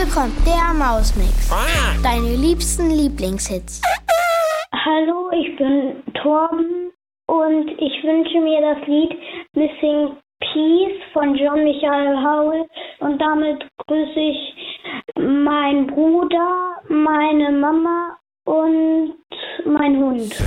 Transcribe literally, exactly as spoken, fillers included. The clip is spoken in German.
Hier kommt der Mausmix. Deine liebsten Lieblingshits. Hallo, ich bin Torben und ich wünsche mir das Lied Missing Peace von John Michael Howe und damit grüße ich meinen Bruder, meine Mama und meinen Hund.